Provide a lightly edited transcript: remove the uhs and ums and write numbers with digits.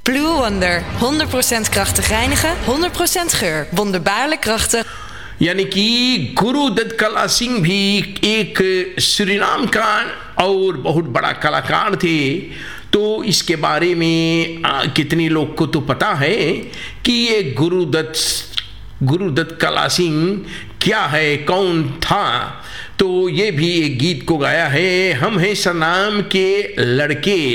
Blue Wonder. 100% krachtig reinigen, 100% geur. Wonderbaarlijk krachtig. यानी कि गुरुदत्त कला सिंह भी एक सूरीनाम का और बहुत बड़ा कलाकार थे। तो इसके बारे में कितने लोग को तो पता है कि ये गुरुदत्त कला सिंह क्या है, कौन था। तो ये भी एक गीत को गाया है, हम हैं सनाम के लड़के।